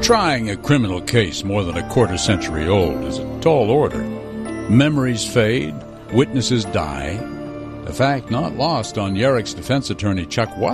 Trying a criminal case more than a quarter-century old is a tall order. Memories fade, witnesses die, a fact not lost on Yerrick's defense attorney Chuck White.